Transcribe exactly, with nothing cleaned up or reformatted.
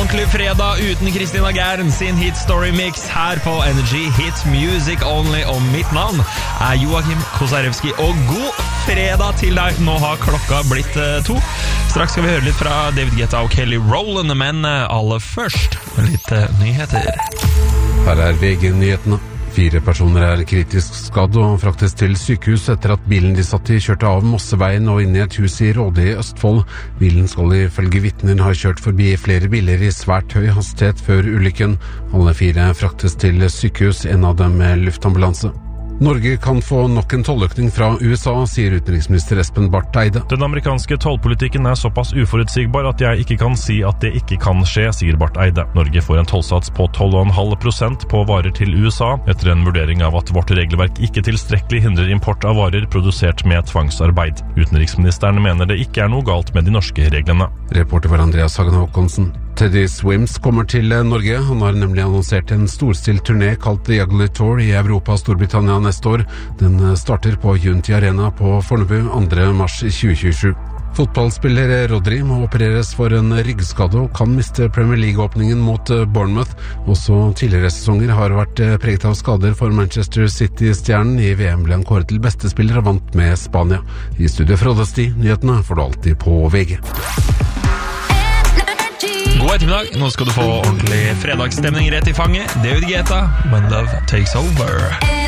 ordentlig fredag uten Kristina Gern sin Hit Story Mix her på Energy Hit Music Only. Og mitt navn er Joachim Kosarewski, og god fredag til deg. Nå har klokka blitt uh, to. Straks skal vi høre litt fra David Guetta og Kelly Rowland, men uh, aller først litt uh, nyheter. Her er V G-nyhetene. Fire personer er kritisk skadd og fraktes til sykehus etter at bilen de satt i kjørte av Mosseveien og inn i et hus i Råde i Østfold. Bilen skal ifølge vitner ha kjørt forbi flere biler i svært høy hastighet før ulykken. Alle fire fraktes til sykehus, en av dem med luftambulanse. Norge kan få nok en tolløkning fra U S A, sier utenriksminister Espen Barth Eide. Den amerikanske tollpolitikken er såpass uforutsigbar at jeg ikke kan si at det ikke kan skje, sier Barth Eide. Norge får en tollsats på tolv komma fem prosent på varer til U S A, etter en vurdering av at vårt regelverk ikke tilstrekkelig hindrer import av varer produsert med tvangsarbeid. Utenriksministeren mener det ikke er noe galt med de norske reglene. Reporter var Andreas Hagen Håkonsen. Teddy Swims kommer til Norge. Han har nemlig annonsert en storstilt turné kalt The Ugly Tour i Europa og Storbritannia neste år. Den starter på Unity Arena på Fornebu andre mars tjue tjuesju. Fotballspiller Rodri må opereres for en ryggskade og kan miste Premier League-åpningen mot Bournemouth. Også tidligere sesonger har vært preget av skader for Manchester City-stjernen. I V M ble han kåret til beste spiller og vant med Spania. I studio Frode Sti, nyhetene får du alltid på V G. God ettermiddag, nå skal du få ordentlig fredagsstemning rett i fanget. David Guetta, When Love Takes Over.